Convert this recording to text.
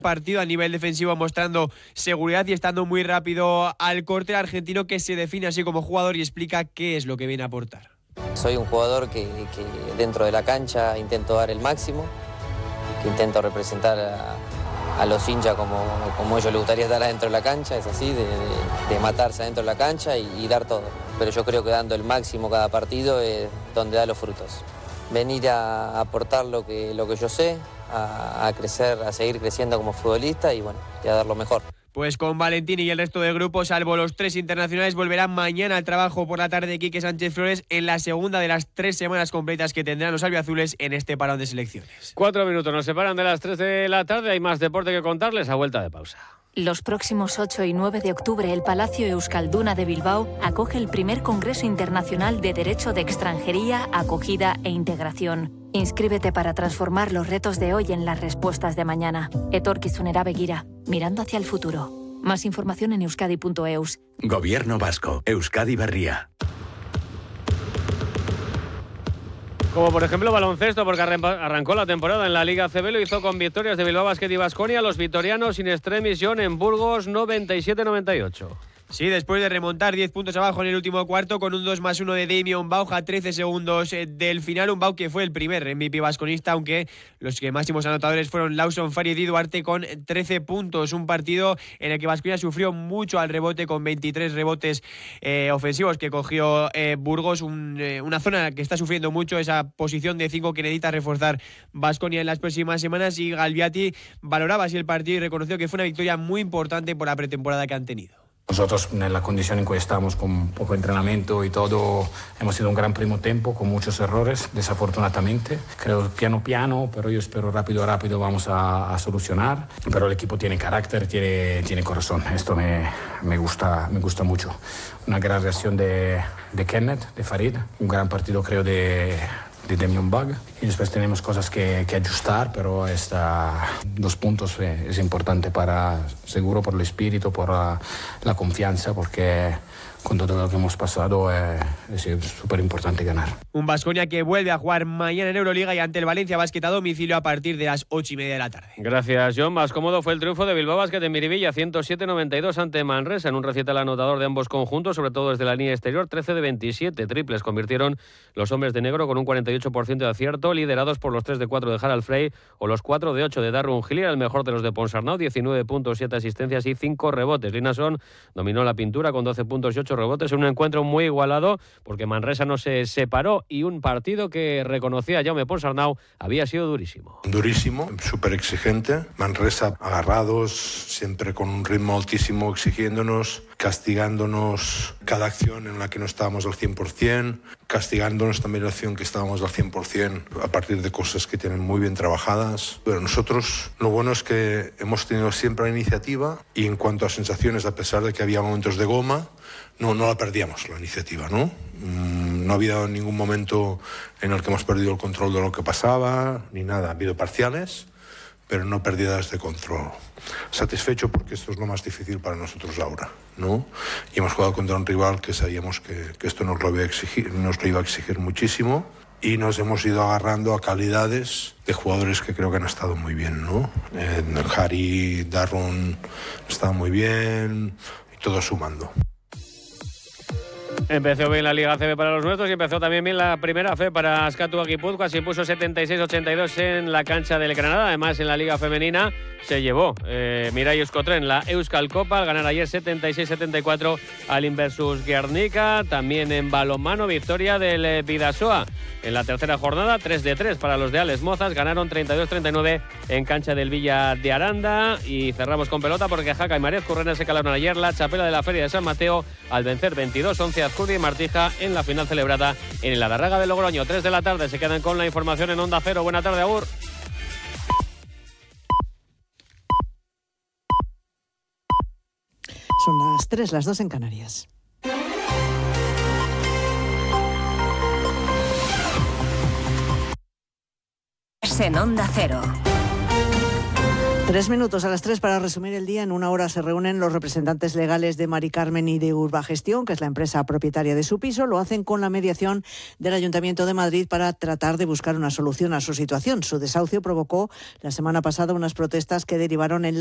partido a nivel defensivo, mostrando seguridad y estando muy rápido al corte. El argentino, que se define así como jugador y explica qué es lo que viene a aportar. Soy un jugador que dentro de la cancha intento dar el máximo, que intento representar a los hinchas como ellos les gustaría estar adentro de la cancha, es así, de matarse adentro de la cancha y dar todo. Pero yo creo que dando el máximo cada partido es donde da los frutos. Venir a aportar lo que yo sé, a crecer, a seguir creciendo como futbolista y bueno, y a dar lo mejor. Pues con Valentín y el resto del grupo, salvo los 3 internacionales, volverán mañana al trabajo por la tarde Quique Sánchez Flores en la segunda de las 3 semanas completas que tendrán los albiazules en este parón de selecciones. 4 minutos nos separan de las 3 de la tarde. Hay más deporte que contarles a vuelta de pausa. Los próximos 8 y 9 de octubre, el Palacio Euskalduna de Bilbao acoge el primer Congreso Internacional de Derecho de Extranjería, Acogida e Integración. Inscríbete para transformar los retos de hoy en las respuestas de mañana. Etorkizunera begira, mirando hacia el futuro. Más información en euskadi.eus. Gobierno vasco, Euskadi Berria. Como por ejemplo baloncesto, porque arrancó la temporada en la Liga CB, lo hizo con victorias de Bilbao Basket y Baskonia, los vitorianos in extremis en Burgos 97-98. Sí, después de remontar 10 puntos abajo en el último cuarto con un 2+1 de Damian Bauja a 13 segundos del final. Un Bau que fue el primer MVP vasconista, aunque los que máximos anotadores fueron Lawson Farid y Duarte con 13 puntos. Un partido en el que Baskonia sufrió mucho al rebote con 23 rebotes ofensivos que cogió Burgos. Una zona que está sufriendo mucho, esa posición de 5 que necesita reforzar Baskonia en las próximas semanas. Y Galbiati valoraba así el partido y reconoció que fue una victoria muy importante por la pretemporada que han tenido. Nosotros, en la condición en que estamos, con poco entrenamiento y todo, hemos sido un gran primo tiempo con muchos errores, desafortunadamente. Creo piano, pero yo espero rápido vamos a solucionar. Pero el equipo tiene carácter, tiene corazón. Esto me gusta mucho. Una gran reacción de Kenneth, de Farid. Un gran partido, creo, de Damian Bug. Y después tenemos cosas que ajustar, pero 2 puntos es importante seguro por el espíritu, por la confianza, porque con todo lo que hemos pasado es súper importante ganar. Un Baskonia que vuelve a jugar mañana en Euroliga y ante el Valencia Basket a domicilio a partir de las 8:30 de la tarde. Gracias, John. Más cómodo fue el triunfo de Bilbao Basket en Miribilla, 107-92 ante Manresa, en un recital anotador de ambos conjuntos, sobre todo desde la línea exterior. 13 de 27 triples convirtieron los hombres de negro con un 48% de acierto, liderados por los 3 de 4 de Harald Frey o los 4 de 8 de Darren Hill, el mejor de los de Ponsarnau, 19 puntos, 7 asistencias y 5 rebotes. Limassol dominó la pintura con 12 puntos y 8 rebotes en un encuentro muy igualado, porque Manresa no se separó, y un partido que reconocía Jaume Ponsarnau había sido durísimo. Durísimo, súper exigente. Manresa agarrados, siempre con un ritmo altísimo, exigiéndonos, castigándonos cada acción en la que no estábamos al 100%, castigándonos también la acción que estábamos al 100% a partir de cosas que tienen muy bien trabajadas. Pero nosotros, lo bueno es que hemos tenido siempre la iniciativa, y en cuanto a sensaciones, a pesar de que había momentos de goma, no la perdíamos la iniciativa, ¿no? No ha habido ningún momento en el que hemos perdido el control de lo que pasaba, ni nada. Ha habido parciales, pero no pérdidas de control. Satisfecho porque esto es lo más difícil para nosotros ahora, ¿no? Y hemos jugado contra un rival que sabíamos que esto nos lo iba a exigir muchísimo, y nos hemos ido agarrando a calidades de jugadores que creo que han estado muy bien, ¿no? Harry, Darron estaban muy bien, y todo sumando. Empezó bien la Liga CB para los nuestros y empezó también bien la primera fe para Azkatu Gipuzkoa. Se impuso 76-82 en la cancha del Granada. Además, en la Liga Femenina se llevó Mirai Euskotren la Euskal Copa al ganar ayer 76-74 al Inversus Guernica. También en balonmano, victoria del Bidasoa en la tercera jornada, 3 de 3 para los de Alex Mozas. Ganaron 32-39 en cancha del Villa de Aranda. Y cerramos con pelota porque Jaca y María Currena se calaron ayer la chapela de la Feria de San Mateo al vencer 22-11 a Azcurdia y Martija en la final celebrada en el Adarraga de Logroño. 3 de la tarde, se quedan con la información en Onda Cero. Buena tarde, agur. Son las 3, las 2 en Canarias. En Onda Cero. 3 minutos a las 3 para resumir el día. En una hora se reúnen los representantes legales de Mari Carmen y de Urbagestión, que es la empresa propietaria de su piso. Lo hacen con la mediación del Ayuntamiento de Madrid para tratar de buscar una solución a su situación. Su desahucio provocó la semana pasada unas protestas que derivaron en